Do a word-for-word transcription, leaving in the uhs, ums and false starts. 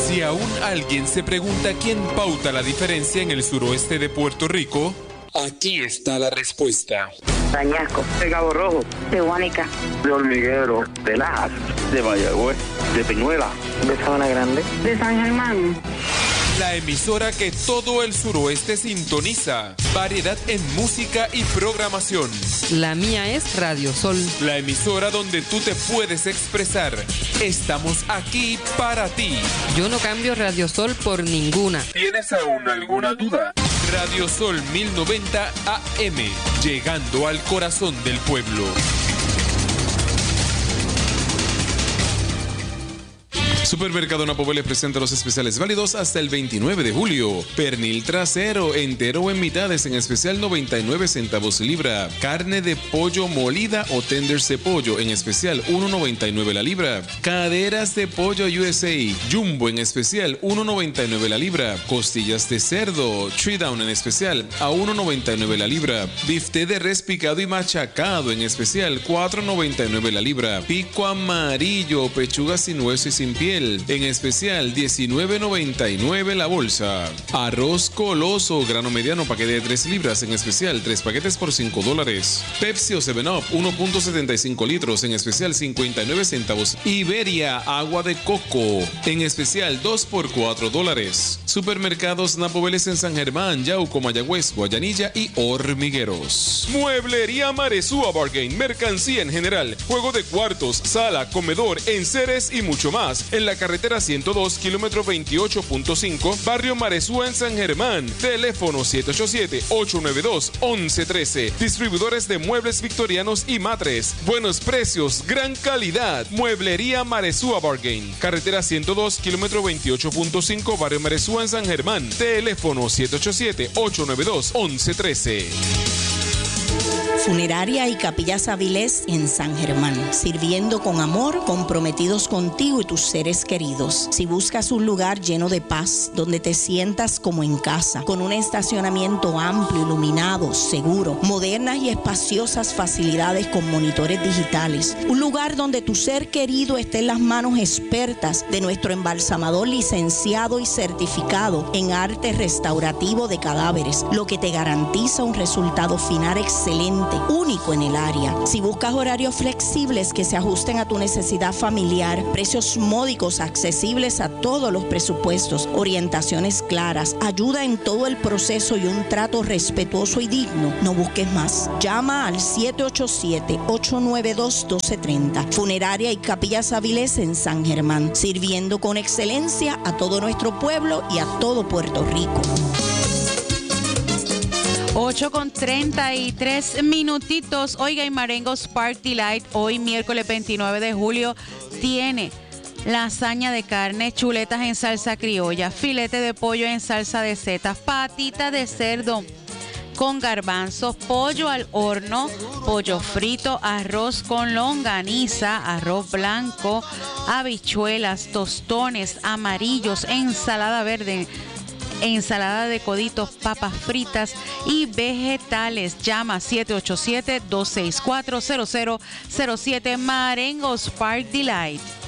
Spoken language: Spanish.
Si aún alguien se pregunta quién pauta la diferencia en el suroeste de Puerto Rico, aquí está la respuesta. Añasco, de Cabo Rojo, de Guánica, de Hormiguero, de Lajas, de Mayagüez, de Peñuela, de Sabana Grande, de San Germán. La emisora que todo el suroeste sintoniza. Variedad en música y programación. La mía es Radio Sol. La emisora donde tú te puedes expresar. Estamos aquí para ti. Yo no cambio Radio Sol por ninguna. ¿Tienes aún alguna duda? Radio Sol mil noventa A M, llegando al corazón del pueblo. Supermercado Napovel les presenta los especiales válidos hasta el veintinueve de julio. Pernil trasero, entero o en mitades, en especial noventa y nueve centavos libra. Carne de pollo molida o tenders de pollo, en especial uno noventa y nueve la libra. Caderas de pollo U S A, Jumbo en especial uno noventa y nueve la libra. Costillas de cerdo, Three Down en especial a uno noventa y nueve la libra. Bifte de res picado y machacado en especial cuatro noventa y nueve la libra. Pico amarillo, pechuga sin hueso y sin piel, en especial diecinueve noventa y nueve la bolsa. Arroz coloso, grano mediano, paquete de tres libras, en especial tres paquetes por cinco dólares. Pepsi o seven up, uno punto setenta y cinco litros, en especial cincuenta y nueve centavos. Iberia, agua de coco, en especial dos por cuatro dólares. Supermercados Napoveles en San Germán, Yauco, Mayagüez, Guayanilla y Hormigueros. Mueblería Maresúa Bargain, mercancía en general, juego de cuartos, sala, comedor, enseres y mucho más. En la carretera ciento dos, kilómetro veintiocho punto cinco, barrio Maresúa en San Germán. Teléfono siete ocho siete, ocho nueve dos, once trece. Distribuidores de muebles victorianos y matres. Buenos precios, gran calidad. Mueblería Maresúa Bargain. Carretera ciento dos, kilómetro veintiocho punto cinco, barrio Maresúa en San Germán. Teléfono siete ocho siete, ocho nueve dos, once trece. Funeraria y Capillas Avilés en San Germán, sirviendo con amor, comprometidos contigo y tus seres queridos. Si buscas un lugar lleno de paz, donde te sientas como en casa, con un estacionamiento amplio, iluminado, seguro, modernas y espaciosas facilidades con monitores digitales, un lugar donde tu ser querido esté en las manos expertas de nuestro embalsamador licenciado y certificado en arte restaurativo de cadáveres, lo que te garantiza un resultado final excelente, único en el área. Si buscas horarios flexibles que se ajusten a tu necesidad familiar, precios módicos accesibles a todos los presupuestos, orientaciones claras, ayuda en todo el proceso y un trato respetuoso y digno, no busques más. Llama al siete ocho siete, ocho nueve dos, uno dos tres cero. Funeraria y Capillas Avilés en San Germán, sirviendo con excelencia a todo nuestro pueblo y a todo Puerto Rico. ocho con treinta y tres minutitos. Oiga, y Marengos Party Light, hoy miércoles veintinueve de julio, tiene lasaña de carne, chuletas en salsa criolla, filete de pollo en salsa de setas, patita de cerdo con garbanzos, pollo al horno, pollo frito, arroz con longaniza, arroz blanco, habichuelas, tostones amarillos, ensalada verde, ensalada de coditos, papas fritas y vegetales. Llama siete ocho siete, dos seis cuatro, cero cero cero siete. Marengos Park Delight.